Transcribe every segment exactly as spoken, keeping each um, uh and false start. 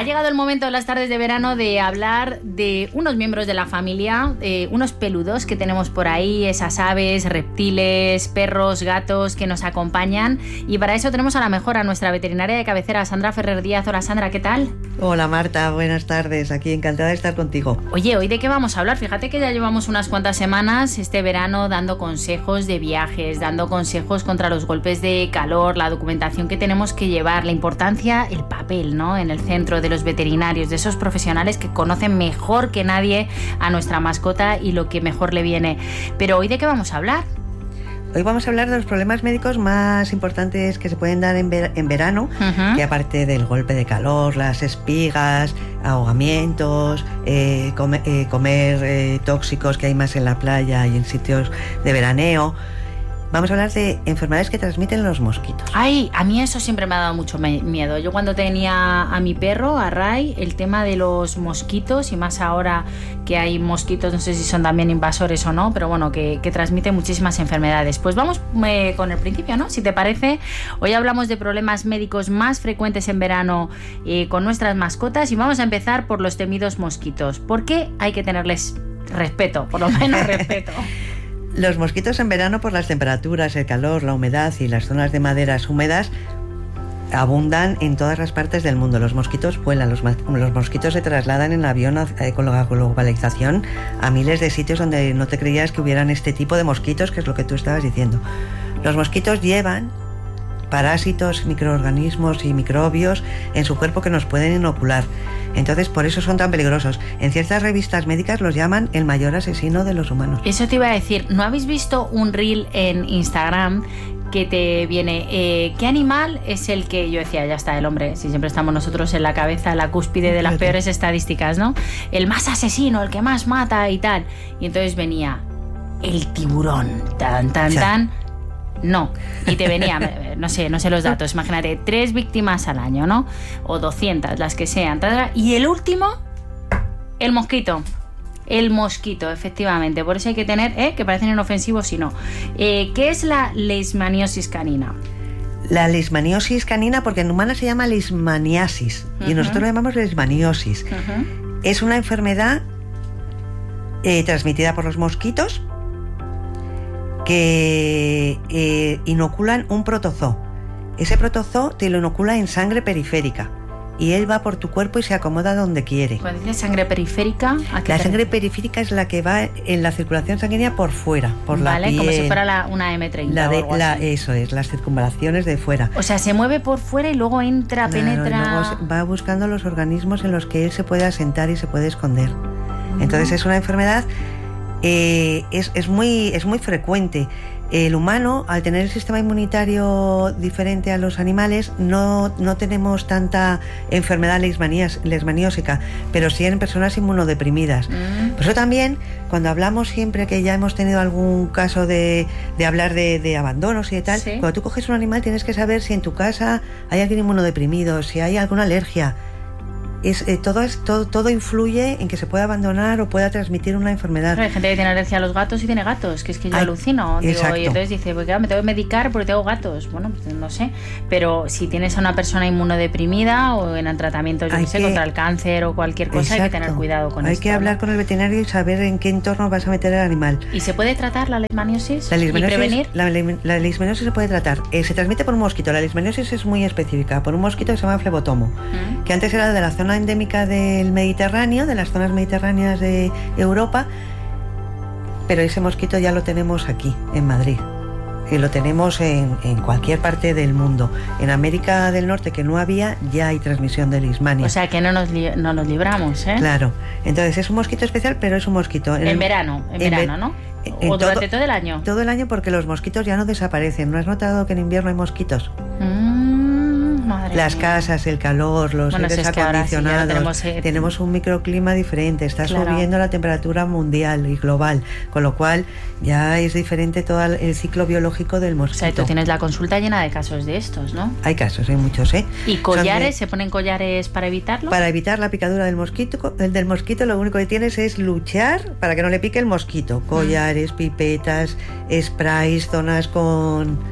llegado el momento en las tardes de verano de hablar de unos miembros de la familia, eh, unos peludos que tenemos por ahí, esas aves, reptiles, perros, gatos que nos acompañan. Y para eso tenemos a la mejor, a nuestra veterinaria de cabecera, Sandra Ferrer Díaz. Hola Sandra, ¿qué tal? Hola Marta, buenas tardes. Aquí encantada de estar contigo. Oye, ¿hoy de qué vamos a hablar? Fíjate que ya llevamos unas cuantas semanas este verano dando consejos de viajes, dando consejos contra los golpes de calor, la documentación que tenemos que llevar, la importancia, el papel, ¿no?, en el centro de los veterinarios, de esos profesionales que conocen mejor que nadie a nuestra mascota y lo que mejor le viene. Pero ¿hoy de qué vamos a hablar? Hoy vamos a hablar de los problemas médicos más importantes que se pueden dar en, ver- en verano, uh-huh. que aparte del golpe de calor, las espigas, ahogamientos, eh, come- eh, comer eh, tóxicos que hay más en la playa y en sitios de veraneo. Vamos a hablar de enfermedades que transmiten los mosquitos. Ay, a mí eso siempre me ha dado mucho me- miedo. Yo cuando tenía a mi perro, a Ray, el tema de los mosquitos, y más ahora que hay mosquitos, no sé si son también invasores o no, pero bueno, que, que transmiten muchísimas enfermedades. Pues vamos eh, con el principio, ¿no? Si te parece, hoy hablamos de problemas médicos más frecuentes en verano eh, con nuestras mascotas, y vamos a empezar por los temidos mosquitos. ¿Por qué hay que tenerles respeto? Por lo menos respeto. Los mosquitos en verano, por las temperaturas, el calor, la humedad y las zonas de maderas húmedas, abundan en todas las partes del mundo. Los mosquitos vuelan, los, ma- los mosquitos se trasladan en avión eh, con la globalización a miles de sitios donde no te creías que hubieran este tipo de mosquitos, que es lo que tú estabas diciendo. Los mosquitos llevan parásitos, microorganismos y microbios en su cuerpo que nos pueden inocular. Entonces, por eso son tan peligrosos. En ciertas revistas médicas los llaman el mayor asesino de los humanos. Eso te iba a decir. ¿No habéis visto un reel en Instagram que te viene, eh, qué animal es el que, yo decía, ya está, el hombre, si siempre estamos nosotros en la cabeza, en la cúspide de las peores estadísticas, ¿no? El más asesino, el que más mata y tal. Y entonces venía el tiburón, tan, tan, sí. tan... No, y te venía, no sé, no sé los datos, imagínate, tres víctimas al año, ¿no? O doscientas, las que sean. Y el último, el mosquito. El mosquito, efectivamente. Por eso hay que tener, ¿eh?, que parecen inofensivos y no. Eh, ¿Qué es la leishmaniosis canina? La leishmaniosis canina, porque en humana se llama leishmaniasis, uh-huh. y nosotros lo llamamos leishmaniosis. Uh-huh. Es una enfermedad eh, transmitida por los mosquitos, que eh, inoculan un protozoo. Ese protozoo te lo inocula en sangre periférica y él va por tu cuerpo y se acomoda donde quiere. Cuando dices sangre periférica, ¿a qué la te... sangre periférica es la que va en la circulación sanguínea por fuera, por vale, la piel. Como si fuera la, una eme treinta la de, o algo la, así. Eso es, las circunvalaciones de fuera. O sea, se mueve por fuera y luego entra, claro, penetra... y luego va buscando los organismos en los que él se puede asentar y se puede esconder. Uh-huh. Entonces es una enfermedad, eh, es, es, muy, es muy frecuente. El humano, al tener el sistema inmunitario diferente a los animales, no, no tenemos tanta enfermedad leishmaniósica, pero sí en personas inmunodeprimidas. Mm. Por eso también, cuando hablamos siempre que ya hemos tenido algún caso de, de hablar de, de abandonos y de tal, ¿sí? Cuando tú coges un animal tienes que saber si en tu casa hay alguien inmunodeprimido, si hay alguna alergia. Es, eh, todo, es, todo, todo influye en que se pueda abandonar o pueda transmitir una enfermedad. Pero hay gente que tiene alergia a los gatos y tiene gatos, que es que yo Ay, alucino. Digo, y entonces dice, pues claro, me tengo que medicar porque tengo gatos. Bueno, pues no sé. Pero si tienes a una persona inmunodeprimida o en tratamientos, yo no sé, contra el cáncer o cualquier cosa, exacto. hay que tener cuidado con hay esto. Hay que hablar ¿no? con el veterinario y saber en qué entorno vas a meter al animal. ¿Y se puede tratar la leishmaniosis? La leishmaniosis, ¿Y prevenir? La, la leishmaniosis se puede tratar. Eh, se transmite por un mosquito. La leishmaniosis es muy específica. Por un mosquito que se llama flebotomo, ¿Mm? que antes era de la zona endémica de el Mediterráneo, de las zonas mediterráneas de Europa, pero ese mosquito ya lo tenemos aquí, en Madrid, y lo tenemos en, en cualquier parte del mundo. En América del Norte, que no había, ya hay transmisión de leishmania. O sea que no nos, li- no nos libramos, ¿eh? Claro, entonces es un mosquito especial, pero es un mosquito. En, en verano, en, en verano, ¿no? En ¿O durante todo, todo el año? Todo el año, porque los mosquitos ya no desaparecen. ¿No has notado que en invierno hay mosquitos? Mm. Madre las mía. casas, el calor, los bueno, aires si es acondicionados, sí, tenemos, eh, tenemos un microclima diferente, está claro. subiendo la temperatura mundial y global, con lo cual ya es diferente todo el ciclo biológico del mosquito. O sea, tú tienes la consulta llena de casos de estos, ¿no? Hay casos, hay muchos, ¿eh? ¿Y collares? De, ¿se ponen collares para evitarlo? Para evitar la picadura del mosquito, el del mosquito lo único que tienes es luchar para que no le pique el mosquito. Collares, mm. pipetas, sprays, zonas con...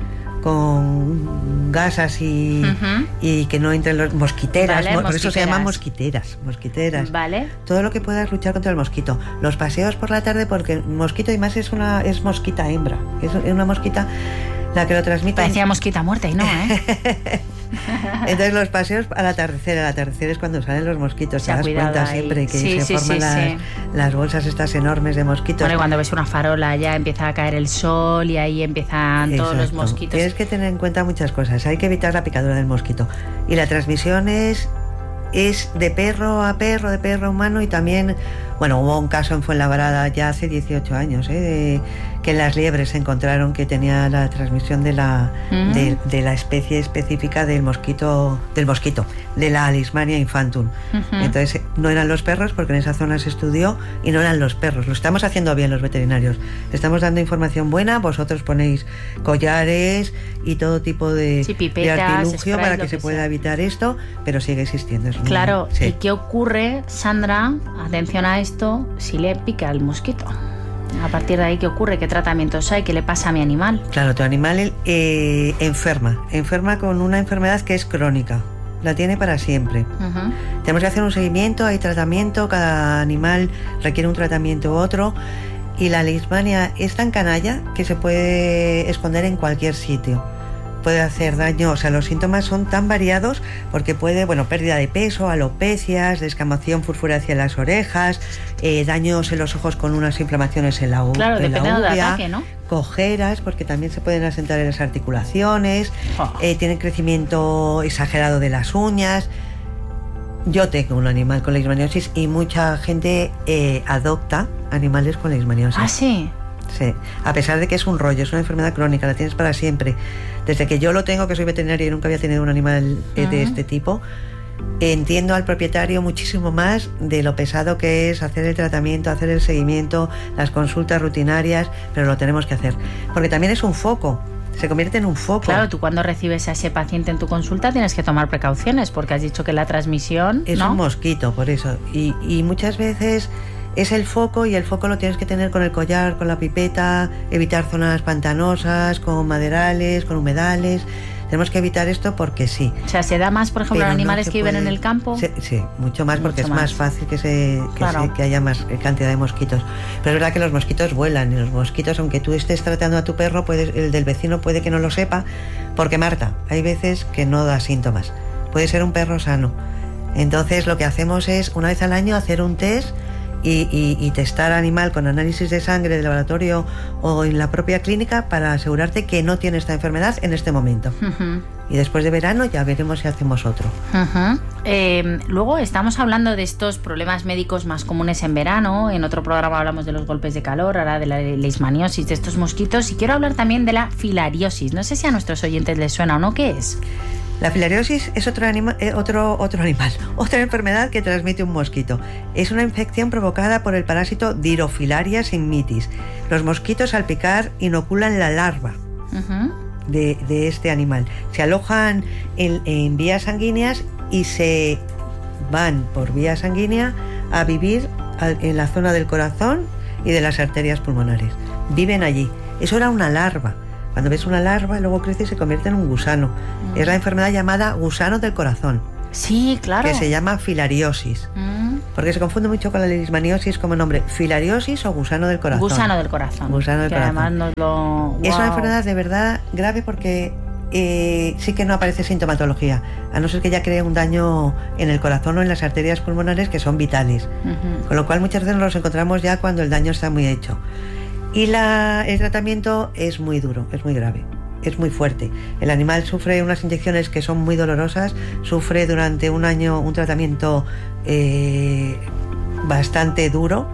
con gasas y, uh-huh. y que no entren los mosquiteras, vale, por mosquiteras. Eso se llaman mosquiteras, mosquiteras. Vale. Todo lo que puedas luchar contra el mosquito. Los paseos por la tarde, porque el mosquito y más es una es mosquita hembra, es una mosquita la que lo transmite. Parecía mosquita muerta y no, ¿eh? Entonces los paseos al atardecer, al atardecer es cuando salen los mosquitos, te das cuenta ahí. Siempre que sí, se sí, forman sí, las, sí. las bolsas estas enormes de mosquitos. Bueno, y cuando ves una farola ya empieza a caer el sol y ahí empiezan Exacto. todos los mosquitos. Tienes que tener en cuenta muchas cosas, hay que evitar la picadura del mosquito. Y la transmisión es, es de perro a perro, de perro a humano y también, bueno, hubo un caso en Fuenlabrada ya hace dieciocho años, ¿eh? de, que en las liebres se encontraron que tenía la transmisión de la, mm. de, de la especie específica del mosquito, del mosquito, de la Leishmania infantum. Uh-huh. Entonces no eran los perros porque en esa zona se estudió y no eran los perros. Lo estamos haciendo bien los veterinarios. Estamos dando información buena, vosotros ponéis collares y todo tipo de, sí, pipetas, de artilugio spray, para que, que se sea. pueda evitar esto, pero sigue existiendo. Es claro, muy, sí. ¿y qué ocurre, Sandra? Atención a esto, si le pica el mosquito. A partir de ahí, ¿qué ocurre? ¿Qué tratamientos hay? ¿Qué le pasa a mi animal? Claro, tu animal eh, enferma, enferma con una enfermedad que es crónica, la tiene para siempre. Uh-huh. Tenemos que hacer un seguimiento, hay tratamiento, cada animal requiere un tratamiento u otro, y la leishmania es tan canalla que se puede esconder en cualquier sitio. Puede hacer daño, o sea, los síntomas son tan variados porque puede, bueno, pérdida de peso, alopecias, descamación furfurácea en las orejas, eh, daños en los ojos con unas inflamaciones en la uña, claro, en dependiendo la del ataque, ¿no? Cojeras, porque también se pueden asentar en las articulaciones, oh. eh, tienen crecimiento exagerado de las uñas. Yo tengo un animal con leishmaniosis y mucha gente eh, adopta animales con leishmaniosis. ¿Ah, sí? Sí, a pesar de que es un rollo, es una enfermedad crónica, la tienes para siempre. Desde que yo lo tengo, que soy veterinaria y nunca había tenido un animal uh-huh. de este tipo, entiendo al propietario muchísimo más de lo pesado que es hacer el tratamiento, hacer el seguimiento, las consultas rutinarias, pero lo tenemos que hacer. Porque también es un foco, se convierte en un foco. Claro, tú cuando recibes a ese paciente en tu consulta tienes que tomar precauciones, porque has dicho que la transmisión... Es ¿no? un mosquito, por eso. Y, y muchas veces... es el foco y el foco lo tienes que tener con el collar, con la pipeta, evitar zonas pantanosas, con maderales, con humedales. Tenemos que evitar esto porque sí. O sea, ¿se da más, por ejemplo, en animales no que viven puede... en el campo? Sí, sí, mucho más porque mucho es más, más fácil que, se, que, claro. se, que haya más cantidad de mosquitos. Pero es verdad que los mosquitos vuelan y los mosquitos, aunque tú estés tratando a tu perro, puedes, el del vecino puede que no lo sepa, porque Marta, hay veces que no da síntomas. Puede ser un perro sano. Entonces lo que hacemos es, una vez al año, hacer un test Y, y, y testar animal con análisis de sangre de laboratorio o en la propia clínica para asegurarte que no tiene esta enfermedad en este momento. Uh-huh. Y después de verano ya veremos si hacemos otro. Uh-huh. Eh, luego estamos hablando de estos problemas médicos más comunes en verano. En otro programa hablamos de los golpes de calor, ahora de la leishmaniosis, de estos mosquitos. Y quiero hablar también de la filariosis. No sé si a nuestros oyentes les suena o no. ¿Qué es? La filariosis es otro, anima, eh, otro, otro animal, otra enfermedad que transmite un mosquito. Es una infección provocada por el parásito Dirofilaria simmitis. Los mosquitos al picar inoculan la larva uh-huh. de, de este animal. Se alojan en, en vías sanguíneas y se van por vía sanguínea a vivir al, en la zona del corazón y de las arterias pulmonares. Viven allí. Eso era una larva. Cuando ves una larva, luego crece y se convierte en un gusano. Mm. Es la enfermedad llamada gusano del corazón. Sí, claro. Que se llama filariosis. Mm. Porque se confunde mucho con la leishmaniosis como nombre. Filariosis o gusano del corazón. Gusano del corazón. Gusano del que corazón. Además no lo... wow. Es una enfermedad de verdad grave porque eh, sí que no aparece sintomatología. A no ser que ya cree un daño en el corazón o en las arterias pulmonares que son vitales. Uh-huh. Con lo cual muchas veces nos los encontramos ya cuando el daño está muy hecho. Y la, el tratamiento es muy duro, es muy grave, es muy fuerte. El animal sufre unas inyecciones que son muy dolorosas, sufre durante un año un tratamiento eh, bastante duro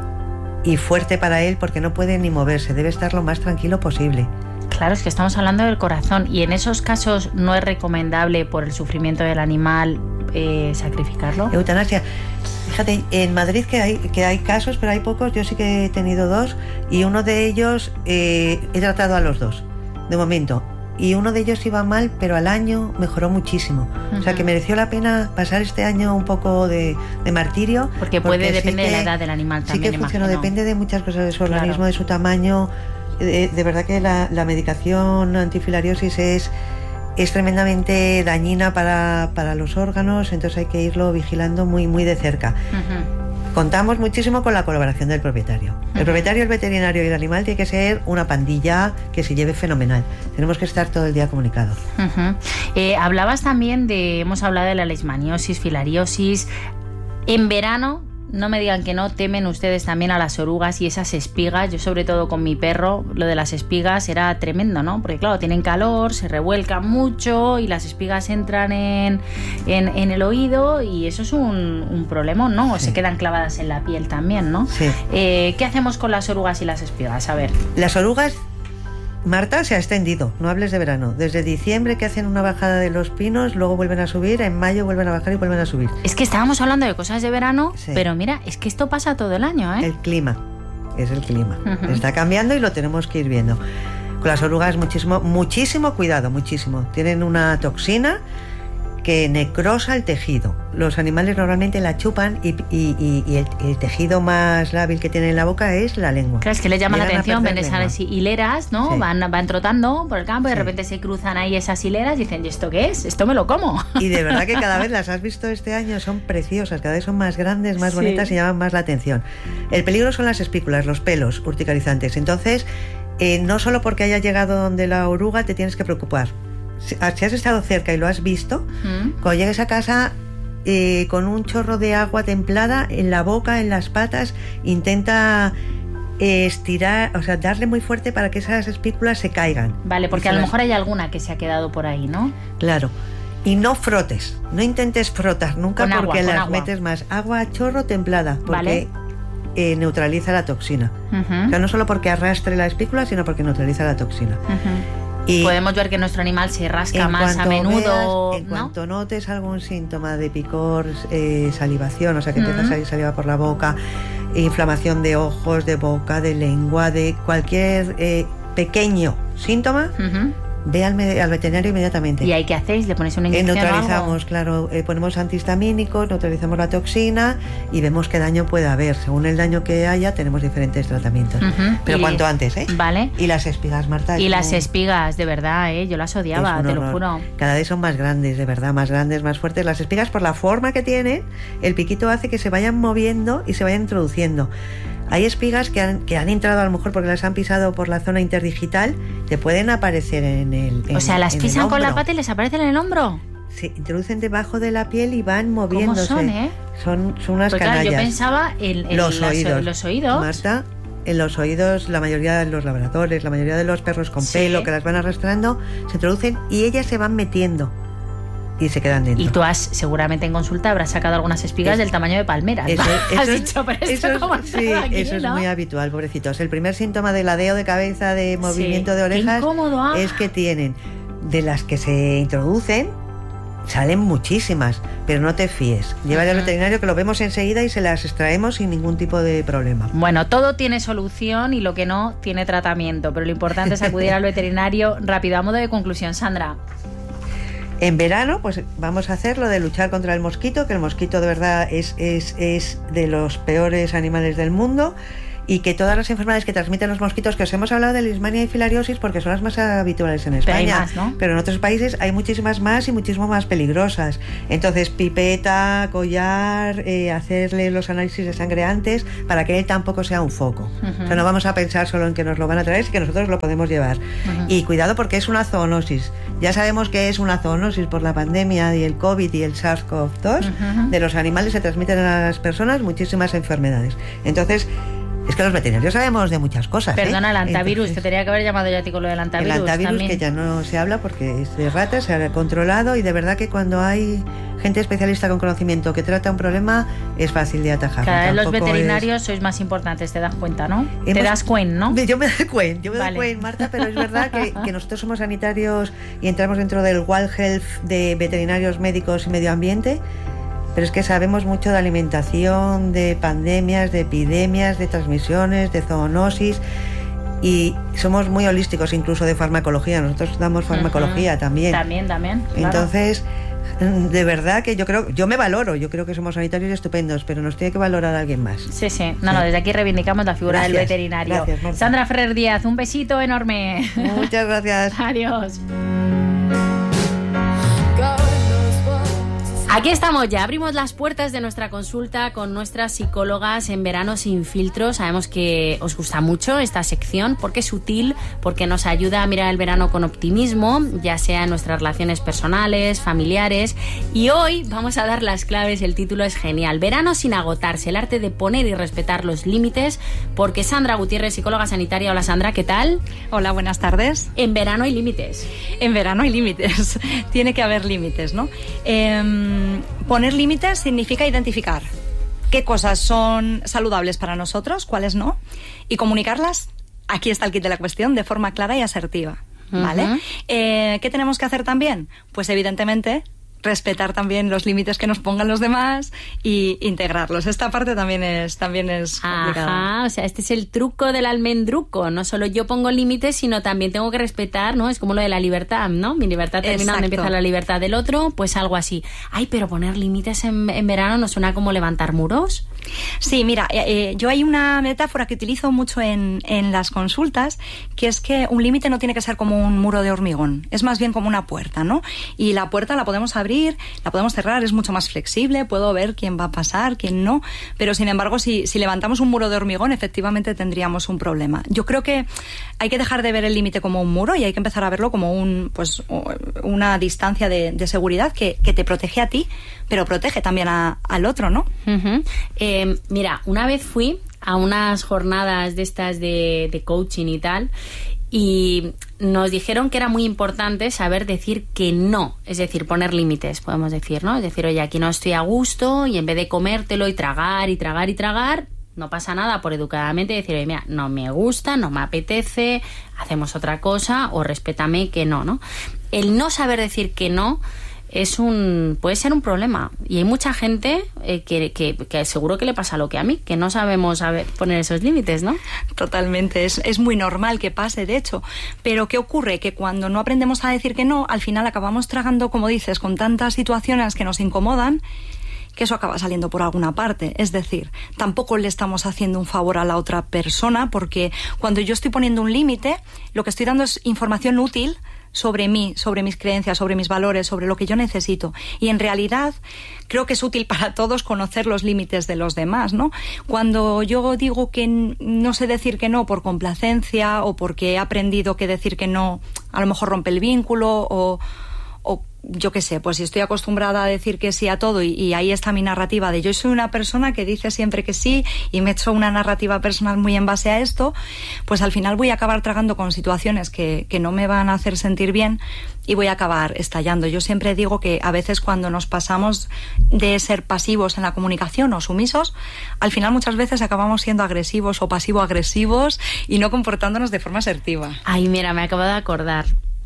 y fuerte para él porque no puede ni moverse, debe estar lo más tranquilo posible. Claro, es que estamos hablando del corazón y en esos casos no es recomendable por el sufrimiento del animal eh, sacrificarlo. Eutanasia. Fíjate, en Madrid que hay, que hay casos, pero hay pocos, yo sí que he tenido dos y uno de ellos eh, he tratado a los dos, de momento. Y uno de ellos iba mal, pero al año mejoró muchísimo. Uh-huh. O sea que mereció la pena pasar este año un poco de, de martirio. Porque puede porque depender sí que, de la edad del animal también. Sí que funciona, depende de muchas cosas, de su organismo, claro. de su tamaño. de, de verdad que la, la medicación antifilariosis es, es tremendamente dañina para, para los órganos, entonces hay que irlo vigilando muy, muy de cerca. Uh-huh. Contamos muchísimo con la colaboración del propietario. El uh-huh. propietario, el veterinario y el animal tiene que ser una pandilla que se lleve fenomenal. Tenemos que estar todo el día comunicados. Uh-huh. Eh, hablabas también de, hemos hablado de la leishmaniosis, filariosis. En verano, no me digan que no, temen ustedes también a las orugas y esas espigas. Yo sobre todo con mi perro, lo de las espigas era tremendo, ¿no? Porque claro, tienen calor, se revuelcan mucho y las espigas entran en, en, en el oído y eso es un, un problema, ¿no? O sí. se quedan clavadas en la piel también, ¿no? Sí. Eh, ¿Qué hacemos con las orugas y las espigas? A ver. Las orugas... Marta, se ha extendido, no hables de verano. Desde diciembre que hacen una bajada de los pinos, luego vuelven a subir, en mayo vuelven a bajar y vuelven a subir. Es que estábamos hablando de cosas de verano, sí. pero mira, es que esto pasa todo el año, ¿eh? El clima, es el clima. Uh-huh. Está cambiando y lo tenemos que ir viendo. Con las orugas muchísimo, muchísimo cuidado, muchísimo. Tienen una toxina que necrosa el tejido. Los animales normalmente la chupan y, y, y, y el, el tejido más lábil que tiene en la boca es la lengua. Claro, es que les llama Llegan la atención, ven esas hileras, ¿no? Sí. Van, van trotando por el campo y de sí. repente se cruzan ahí esas hileras y dicen, ¿y esto qué es? Esto me lo como. Y de verdad que cada vez las has visto este año, son preciosas, cada vez son más grandes, más sí. bonitas y llaman más la atención. El peligro son las espículas, los pelos urticalizantes. Entonces, eh, no solo porque haya llegado donde la oruga te tienes que preocupar. Si has estado cerca y lo has visto, ¿Mm? Cuando llegues a casa eh, con un chorro de agua templada en la boca, en las patas, intenta eh, estirar, o sea, darle muy fuerte para que esas espículas se caigan. Vale, porque a lo las... mejor hay alguna que se ha quedado por ahí, ¿no? Claro. Y no frotes, no intentes frotar nunca con porque agua, las agua. metes más. Agua a chorro templada, porque vale. eh, neutraliza la toxina. Uh-huh. O sea, no solo porque arrastre la espícula, sino porque neutraliza la toxina. Uh-huh. Y podemos ver que nuestro animal se rasca más a menudo. Veas, en ¿no? cuanto notes algún síntoma de picor, eh, salivación, o sea que mm. empieza a salir saliva por la boca, inflamación de ojos, de boca, de lengua, de cualquier eh, pequeño síntoma, uh-huh. ve al, al veterinario inmediatamente. ¿Y ahí qué hacéis? ¿Le ponéis una inyección? Eh, neutralizamos, claro, eh, ponemos antihistamínicos, neutralizamos la toxina y vemos qué daño puede haber. Según el daño que haya, tenemos diferentes tratamientos. Uh-huh. Pero y, cuanto antes, ¿eh? Vale. Y las espigas, Marta. Y como... las espigas, de verdad, ¿eh? Yo las odiaba, te lo juro. Cada vez son más grandes, de verdad, más grandes, más fuertes. Las espigas, por la forma que tienen, el piquito hace que se vayan moviendo y se vayan introduciendo. Hay espigas que han, que han entrado a lo mejor porque las han pisado por la zona interdigital, te pueden aparecer en el en, O sea, las pisan con la pata y les aparecen en el hombro. Se introducen debajo de la piel y van moviéndose. ¿Cómo son, eh? Son, son unas pues canallas. Claro, yo pensaba en, en los, las, oídos. los oídos. Marta, en los oídos, la mayoría de los labradores, la mayoría de los perros con sí. pelo que las van arrastrando, se introducen y ellas se van metiendo. Y se quedan dentro. Y tú has, seguramente en consulta, habrás sacado algunas espigas es, del tamaño de palmeras. Eso, has eso, dicho, pero esto eso, como sí, aquí, eso ¿no? es muy habitual, pobrecitos. El primer síntoma de ladeo de cabeza, de movimiento sí. de orejas, Qué incómodo, ah. es que tienen, de las que se introducen, salen muchísimas, pero no te fíes. Llévale uh-huh. al veterinario que lo vemos enseguida y se las extraemos sin ningún tipo de problema. Bueno, todo tiene solución y lo que no tiene tratamiento, pero lo importante es acudir al veterinario rápido. A modo de conclusión, Sandra. En verano, pues vamos a hacer lo de luchar contra el mosquito, que el mosquito de verdad es, es, es de los peores animales del mundo y que todas las enfermedades que transmiten los mosquitos, que os hemos hablado de leishmania y filariosis porque son las más habituales en España, pero, hay más, ¿no? pero en otros países hay muchísimas más y muchísimo más peligrosas. Entonces, pipeta, collar, eh, hacerle los análisis de sangre antes para que él tampoco sea un foco. Uh-huh. O sea, no vamos a pensar solo en que nos lo van a traer, sino que nosotros lo podemos llevar. Uh-huh. Y cuidado porque es una zoonosis. Ya sabemos que es una zoonosis por la pandemia y el COVID y el SARS-CoV dos. Uh-huh. De los animales se transmiten a las personas muchísimas enfermedades. Entonces, es que los veterinarios sabemos de muchas cosas. Perdona, ¿eh? el antivirus, Entonces, te tenía que haber llamado ya a ti con lo del antivirus. El antivirus también. Que ya no se habla porque es de ratas, se ha controlado y de verdad que cuando hay gente especialista con conocimiento que trata un problema es fácil de atajar. Cada vez los veterinarios es... sois más importantes, te das cuenta, ¿no? Hemos... Te das cuenta, ¿no? Yo me doy cuenta, yo me vale. doy cuenta, Marta, pero es verdad que, que nosotros somos sanitarios y entramos dentro del World Health de veterinarios, médicos y medio ambiente. Pero es que sabemos mucho de alimentación, de pandemias, de epidemias, de transmisiones, de zoonosis y somos muy holísticos, incluso de farmacología. Nosotros damos farmacología uh-huh. también. También, también. Claro. Entonces, de verdad que yo creo, yo me valoro, yo creo que somos sanitarios estupendos, pero nos tiene que valorar alguien más. Sí, sí, no, sí. no, desde aquí reivindicamos la figura gracias, del veterinario. Gracias, Marta. Sandra Ferrer Díaz, un besito enorme. Muchas gracias. Adiós. Aquí estamos ya, abrimos las puertas de nuestra consulta con nuestras psicólogas en Verano Sin Filtro. Sabemos que os gusta mucho esta sección porque es útil, porque nos ayuda a mirar el verano con optimismo, ya sea en nuestras relaciones personales, familiares. Y hoy vamos a dar las claves, el título es genial. Verano sin agotarse, el arte de poner y respetar los límites, porque Sandra Gutiérrez, psicóloga sanitaria. Hola Sandra, ¿qué tal? Hola, buenas tardes. En verano hay límites. En verano hay límites, tiene que haber límites, ¿no? Eh... Poner límites significa identificar qué cosas son saludables para nosotros, cuáles no, y comunicarlas, aquí está el kit de la cuestión, de forma clara y asertiva, ¿vale? Uh-huh. Eh, ¿Qué tenemos que hacer también? Pues evidentemente respetar también los límites que nos pongan los demás y integrarlos. Esta parte también es también es complicada. Ajá, o sea, este es el truco del almendruco. No solo yo pongo límites, sino también tengo que respetar, ¿no? Es como lo de la libertad, ¿no? Mi libertad termina donde empieza la libertad del otro, pues algo así. Ay, pero poner límites en, en verano ¿no suena como levantar muros? Sí, mira, eh, yo hay una metáfora que utilizo mucho en, en las consultas, que es que un límite no tiene que ser como un muro de hormigón, es más bien como una puerta, ¿no? Y la puerta la podemos abrir, la podemos cerrar, es mucho más flexible, puedo ver quién va a pasar, quién no, pero sin embargo, si, si levantamos un muro de hormigón, efectivamente tendríamos un problema. Yo creo que hay que dejar de ver el límite como un muro y hay que empezar a verlo como un, pues, una distancia de, de seguridad que, que te protege a ti, pero protege también a, al otro, ¿no? Uh-huh. Eh, mira, una vez fui a unas jornadas de estas de, de coaching y tal, y nos dijeron que era muy importante saber decir que no, es decir, poner límites, podemos decir, ¿no? Es decir, oye, aquí no estoy a gusto, y en vez de comértelo y tragar y tragar y tragar, no pasa nada por educadamente decir, oye, mira, no me gusta, no me apetece, hacemos otra cosa, o respétame que no, ¿no? El no saber decir que no es un puede ser un problema, y hay mucha gente eh, que, que, que seguro que le pasa lo que a mí, que no sabemos saber poner esos límites, ¿no? Totalmente, es, es muy normal que pase, de hecho, pero ¿qué ocurre? Que cuando no aprendemos a decir que no, al final acabamos tragando, como dices, con tantas situaciones que nos incomodan, que eso acaba saliendo por alguna parte. Es decir, tampoco le estamos haciendo un favor a la otra persona, porque cuando yo estoy poniendo un límite, lo que estoy dando es información útil sobre mí, sobre mis creencias, sobre mis valores, sobre lo que yo necesito. Y en realidad creo que es útil para todos conocer los límites de los demás, ¿no? Cuando yo digo que no sé decir que no por complacencia o porque he aprendido que decir que no a lo mejor rompe el vínculo o, o yo qué sé, pues si estoy acostumbrada a decir que sí a todo y, y ahí está mi narrativa de yo soy una persona que dice siempre que sí y me he hecho una narrativa personal muy en base a esto, pues al final voy a acabar tragando con situaciones que, que no me van a hacer sentir bien y voy a acabar estallando. Yo siempre digo que a veces cuando nos pasamos de ser pasivos en la comunicación o sumisos, al final muchas veces acabamos siendo agresivos o pasivo-agresivos y no comportándonos de forma asertiva. Ay, mira, me acabo de acordar.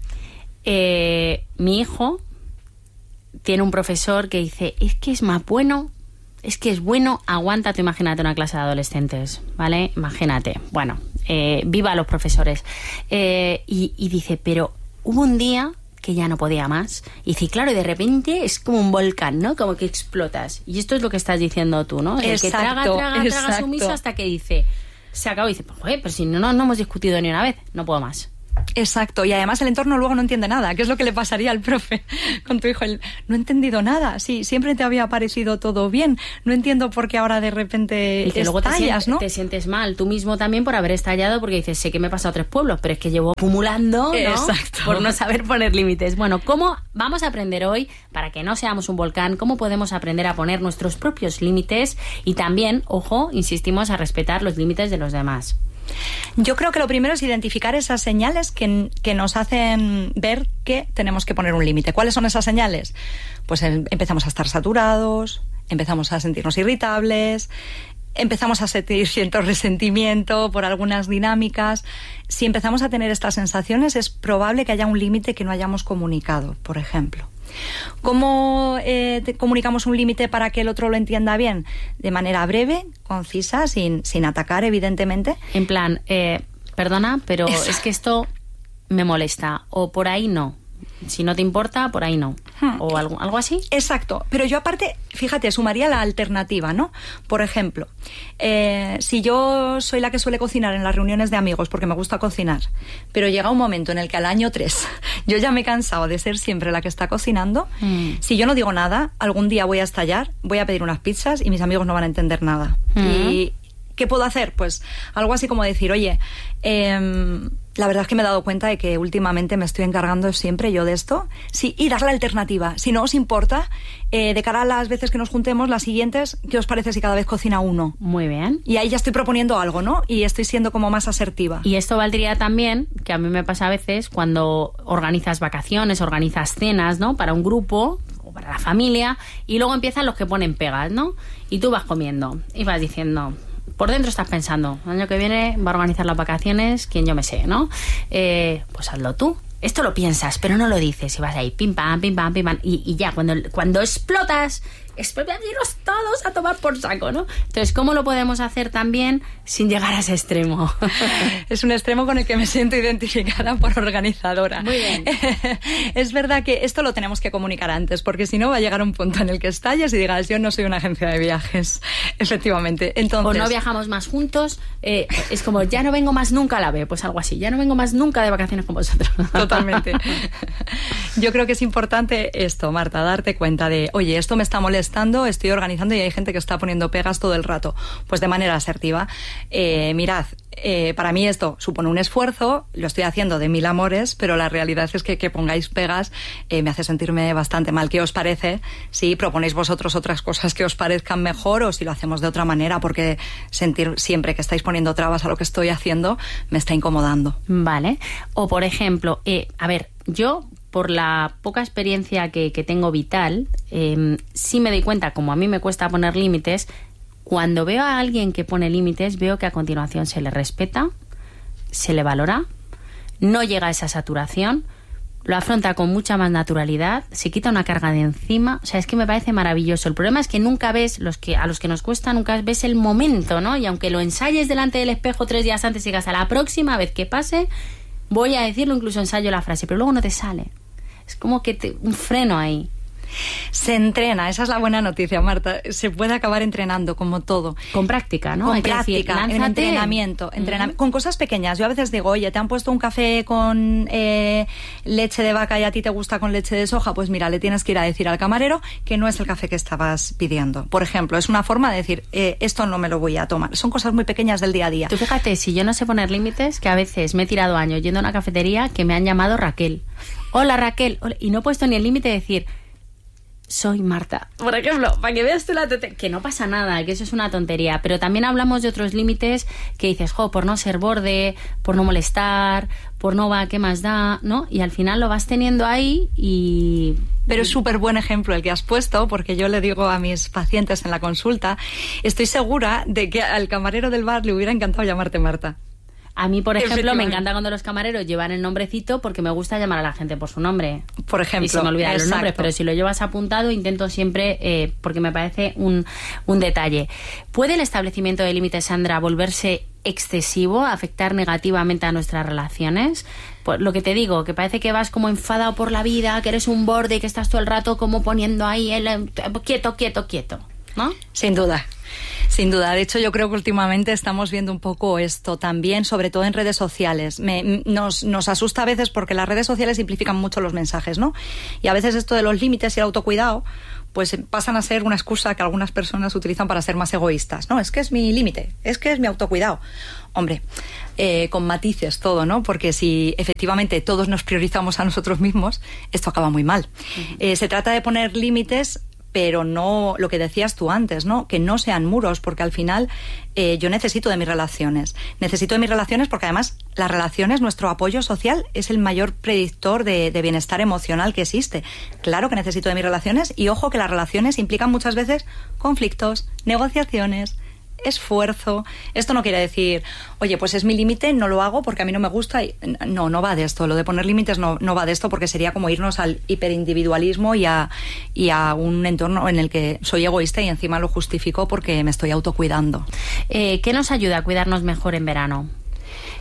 Eh, mi hijo tiene un profesor que dice, es que es más bueno, es que es bueno, aguanta, tú imagínate una clase de adolescentes, ¿vale? Imagínate, bueno, eh, viva los profesores. Eh, y, y dice, pero hubo un día que ya no podía más. Y dice, claro, y de repente es como un volcán, ¿no? Como que explotas. Y esto es lo que estás diciendo tú, ¿no? El exacto, que traga, traga, exacto. traga sumiso hasta que dice, se acabó y dice, pues joder, pero si no, no, no hemos discutido ni una vez, no puedo más. Exacto, y además el entorno luego no entiende nada. ¿Qué es lo que le pasaría al profe con tu hijo? Él, no he entendido nada, sí, siempre te había parecido todo bien, no entiendo por qué ahora de repente y que luego estallas, te, ¿no? Te sientes mal tú mismo también por haber estallado, porque dices, sé que me he pasado tres pueblos, pero es que llevo acumulando, ¿no? Exacto. Por no saber poner límites. Bueno, ¿cómo vamos a aprender hoy, para que no seamos un volcán, cómo podemos aprender a poner nuestros propios límites y también, ojo, insistimos, a respetar los límites de los demás? Yo creo que lo primero es identificar esas señales que, que nos hacen ver que tenemos que poner un límite. ¿Cuáles son esas señales? Pues em, empezamos a estar saturados, empezamos a sentirnos irritables, empezamos a sentir cierto resentimiento por algunas dinámicas. Si empezamos a tener estas sensaciones, es probable que haya un límite que no hayamos comunicado, por ejemplo. ¿Cómo eh, te comunicamos un límite para que el otro lo entienda bien? De manera breve, concisa, sin, sin atacar, evidentemente. En plan, eh, perdona, pero Exacto. es que esto me molesta, o por ahí no. si no te importa, por ahí no. Hmm. O algo, algo así. Exacto. Pero yo aparte, fíjate, sumaría la alternativa, ¿no? Por ejemplo, eh, si yo soy la que suele cocinar en las reuniones de amigos porque me gusta cocinar, pero llega un momento en el que al año tres yo ya me he cansado de ser siempre la que está cocinando, hmm. si yo no digo nada, algún día voy a estallar, voy a pedir unas pizzas y mis amigos no van a entender nada. Hmm. Y ¿qué puedo hacer? Pues algo así como decir, oye, eh, la verdad es que me he dado cuenta de que últimamente me estoy encargando siempre yo de esto. Sí, y dar la alternativa. Si no os importa, eh, de cara a las veces que nos juntemos, las siguientes, ¿qué os parece si cada vez cocina uno? Muy bien. Y ahí ya estoy proponiendo algo, ¿no? Y estoy siendo como más asertiva. Y esto valdría también, que a mí me pasa a veces, cuando organizas vacaciones, organizas cenas, ¿no? Para un grupo o para la familia, y luego empiezan los que ponen pegas, ¿no? Y tú vas comiendo y vas diciendo... Por dentro estás pensando, el año que viene va a organizar las vacaciones, quien yo me sé, ¿no? Eh, pues hazlo tú. Esto lo piensas, pero no lo dices. Y vas ahí, pim, pam, pim, pam, pim, pam. Y, y ya, cuando, cuando explotas, explotan iros todos a tomar por saco, ¿no? Entonces, ¿cómo lo podemos hacer también sin llegar a ese extremo? Es un extremo con el que me siento identificada por organizadora. Muy bien. Es verdad que esto lo tenemos que comunicar antes, porque si no va a llegar un punto en el que estalles y digas, yo no soy una agencia de viajes. Efectivamente. Entonces, o no viajamos más juntos. Eh, es como, ya no vengo más nunca a la B, pues algo así. Ya no vengo más nunca de vacaciones con vosotros. Totalmente. Yo creo que es importante esto, Marta, darte cuenta de, oye, esto me está molestando, estoy organizando y hay gente que está poniendo pegas todo el rato. Pues de manera asertiva. Eh, mirad, eh, para mí esto supone un esfuerzo, lo estoy haciendo de mil amores, pero la realidad es que que pongáis pegas eh, me hace sentirme bastante mal. ¿Qué os parece si proponéis vosotros otras cosas que os parezcan mejor o si lo hacemos de otra manera? Porque sentir siempre que estáis poniendo trabas a lo que estoy haciendo me está incomodando. Vale. O por ejemplo, eh, a ver, yo... por la poca experiencia que, que tengo vital, eh, sí me doy cuenta, como a mí me cuesta poner límites, cuando veo a alguien que pone límites, veo que a continuación se le respeta, se le valora, no llega a esa saturación, lo afronta con mucha más naturalidad, se quita una carga de encima. O sea, es que me parece maravilloso. El problema es que nunca ves, los que a los que nos cuesta, nunca ves el momento, ¿no? Y aunque lo ensayes delante del espejo tres días antes y digas, a la próxima vez que pase, voy a decirlo, incluso ensayo la frase, pero luego no te sale. Es como que te, un freno ahí. Se entrena, esa es la buena noticia, Marta. Se puede acabar entrenando, como todo. Con práctica, ¿no? Con Hay práctica, decir, en entrenamiento, entrenamiento uh-huh. con cosas pequeñas. Yo a veces digo, oye, te han puesto un café con eh, leche de vaca y a ti te gusta con leche de soja, pues mira, le tienes que ir a decir al camarero que no es el café que estabas pidiendo. Por ejemplo, es una forma de decir, eh, esto no me lo voy a tomar. Son cosas muy pequeñas del día a día. Tú fíjate, si yo no sé poner límites, que a veces me he tirado años yendo a una cafetería que me han llamado Raquel. Hola, Raquel. Hola. Y no he puesto ni el límite de decir... soy Marta, por ejemplo, para que veas tú la tontería, que no pasa nada, que eso es una tontería, pero también hablamos de otros límites que dices, jo, por no ser borde, por no molestar, por no va, ¿qué más da? ¿No? Y al final lo vas teniendo ahí y... Pero es súper buen ejemplo el que has puesto, porque yo le digo a mis pacientes en la consulta, estoy segura de que al camarero del bar le hubiera encantado llamarte Marta. A mí, por ejemplo, me encanta cuando los camareros llevan el nombrecito porque me gusta llamar a la gente por su nombre. Por ejemplo. Y se me olvidan los nombres, pero si lo llevas apuntado, intento siempre, eh, porque me parece un, un detalle. ¿Puede el establecimiento de límites, Sandra, volverse excesivo, afectar negativamente a nuestras relaciones? Pues lo que te digo, que parece que vas como enfadado por la vida, que eres un borde y que estás todo el rato como poniendo ahí el quieto, quieto, quieto, ¿no? Sin duda. Sin duda. De hecho, yo creo que últimamente estamos viendo un poco esto también, sobre todo en redes sociales. Me, nos, nos asusta a veces porque las redes sociales simplifican mucho los mensajes, ¿no? Y a veces esto de los límites y el autocuidado pues pasan a ser una excusa que algunas personas utilizan para ser más egoístas, ¿no? Es que es mi límite, es que es mi autocuidado. Hombre, eh, con matices todo, ¿no? Porque si efectivamente todos nos priorizamos a nosotros mismos, esto acaba muy mal. Uh-huh. Eh, se trata de poner límites, pero no lo que decías tú antes, ¿no? Que no sean muros, porque al final eh, yo necesito de mis relaciones. Necesito de mis relaciones porque además las relaciones, nuestro apoyo social es el mayor predictor de, de bienestar emocional que existe. Claro que necesito de mis relaciones y ojo que las relaciones implican muchas veces conflictos, negociaciones, esfuerzo. Esto no quiere decir, oye, pues es mi límite, no lo hago porque a mí no me gusta. No, no va de esto. Lo de poner límites no, no va de esto porque sería como irnos al hiperindividualismo y a, y a un entorno en el que soy egoísta y encima lo justifico porque me estoy autocuidando. Eh, ¿Qué nos ayuda a cuidarnos mejor en verano?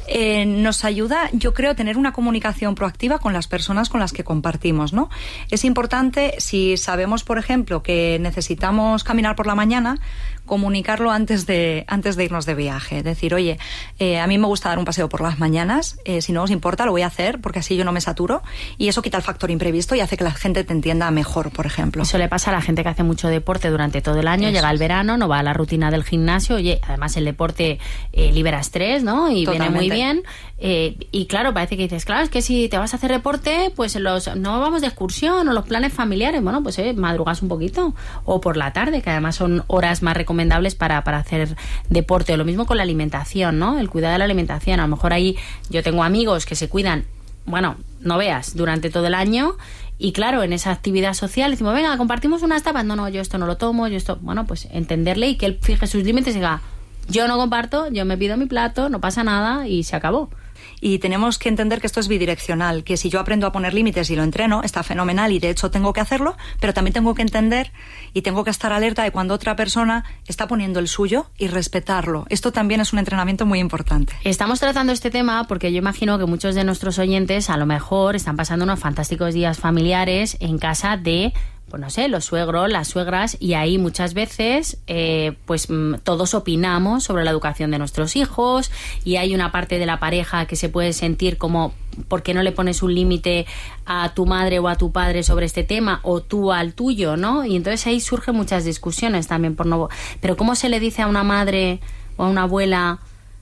Eh, nos ayuda, yo creo, tener una comunicación proactiva con las personas con las que compartimos, ¿no? Es importante, si sabemos, por ejemplo, que necesitamos caminar por la mañana, comunicarlo antes de, antes de irnos de viaje. Decir, oye, eh, a mí me gusta dar un paseo por las mañanas, eh, si no os importa lo voy a hacer porque así yo no me saturo, y eso quita el factor imprevisto y hace que la gente te entienda mejor, por ejemplo. Eso le pasa a la gente que hace mucho deporte durante todo el año, eso llega el verano, no va a la rutina del gimnasio, oye, además el deporte eh, libera estrés, ¿no? Y totalmente. Viene muy bien. Eh, y claro, parece que dices, claro, es que si te vas a hacer deporte, pues los no vamos de excursión o los planes familiares, bueno, pues eh, madrugas un poquito, o por la tarde, que además son horas más recomendables para, para hacer deporte. O lo mismo con la alimentación, ¿no? El cuidado de la alimentación. A lo mejor ahí yo tengo amigos que se cuidan, bueno, no veas, durante todo el año. Y claro, en esa actividad social decimos, venga, compartimos unas tapas. No, no, yo esto no lo tomo, yo esto... Bueno, pues entenderle y que él fije sus límites y diga, yo no comparto, yo me pido mi plato, no pasa nada y se acabó. Y tenemos que entender que esto es bidireccional, que si yo aprendo a poner límites y lo entreno, está fenomenal y de hecho tengo que hacerlo, pero también tengo que entender y tengo que estar alerta de cuando otra persona está poniendo el suyo y respetarlo. Esto también es un entrenamiento muy importante. Estamos tratando este tema porque yo imagino que muchos de nuestros oyentes a lo mejor están pasando unos fantásticos días familiares en casa de... pues no sé, los suegros, las suegras, y ahí muchas veces eh, pues m- todos opinamos sobre la educación de nuestros hijos y hay una parte de la pareja que se puede sentir como ¿por qué no le pones un límite a tu madre o a tu padre sobre este tema o tú al tuyo, ¿no? Y entonces ahí surgen muchas discusiones también por no... Pero ¿cómo se le dice a una madre o a una abuela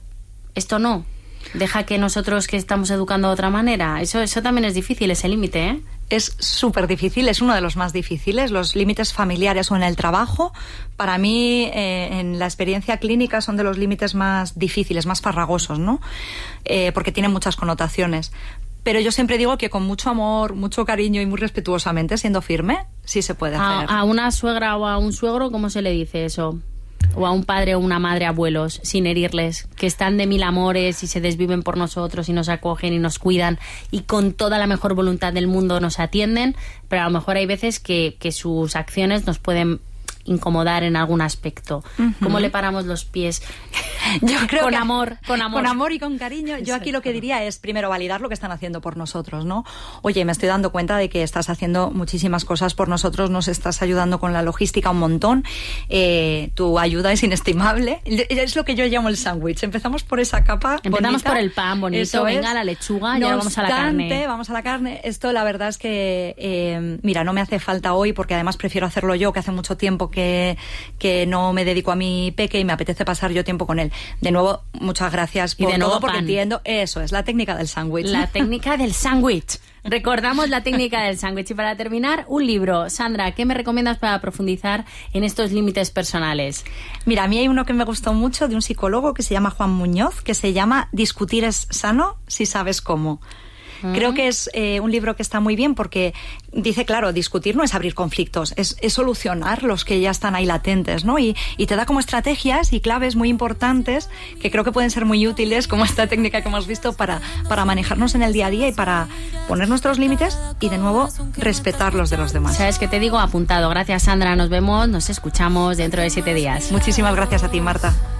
esto no? Deja que nosotros que estamos educando de otra manera. Eso, eso también es difícil, ese límite, ¿eh? Es súper difícil, es uno de los más difíciles, los límites familiares o en el trabajo. Para mí, eh, en la experiencia clínica, son de los límites más difíciles, más farragosos, ¿no? Eh, porque tienen muchas connotaciones. Pero yo siempre digo que con mucho amor, mucho cariño y muy respetuosamente, siendo firme, sí se puede hacer. A, a una suegra o a un suegro, ¿cómo se le dice eso? O a un padre o una madre, abuelos, sin herirles, que están de mil amores y se desviven por nosotros y nos acogen y nos cuidan y con toda la mejor voluntad del mundo nos atienden, pero a lo mejor hay veces que, que sus acciones nos pueden incomodar en algún aspecto. Uh-huh. ¿Cómo le paramos los pies? Yo creo con que amor, con amor. Con amor y con cariño. Yo aquí lo que diría es, primero, validar lo que están haciendo por nosotros, ¿no? Oye, me estoy dando cuenta de que estás haciendo muchísimas cosas por nosotros, nos estás ayudando con la logística un montón, eh, tu ayuda es inestimable. Es lo que yo llamo el sándwich. Empezamos por esa capa Empezamos bonita. por el pan bonito, Eso venga, es. la lechuga, y ahora vamos a la carne. Vamos a la carne. Esto, la verdad es que, eh, mira, no me hace falta hoy porque además prefiero hacerlo yo, que hace mucho tiempo que, que no me dedico a mi peque y me apetece pasar yo tiempo con él. De nuevo, muchas gracias por y de todo, nuevo porque pan. entiendo, eso es, la técnica del sándwich. La técnica del sándwich. Recordamos la técnica del sándwich. Y para terminar, un libro. Sandra, ¿qué me recomiendas para profundizar en estos límites personales? Mira, a mí hay uno que me gustó mucho de un psicólogo que se llama Juan Muñoz, que se llama Discutir es sano si sabes cómo. Creo que es eh, un libro que está muy bien porque dice, claro, discutir no es abrir conflictos, es, es solucionar los que ya están ahí latentes, ¿no? Y, y te da como estrategias y claves muy importantes que creo que pueden ser muy útiles, como esta técnica que hemos visto, para, para manejarnos en el día a día y para poner nuestros límites y, de nuevo, respetar los de los demás. ¿Sabes qué te digo? Apuntado. Gracias, Sandra. Nos vemos, nos escuchamos dentro de siete días. Muchísimas gracias a ti, Marta.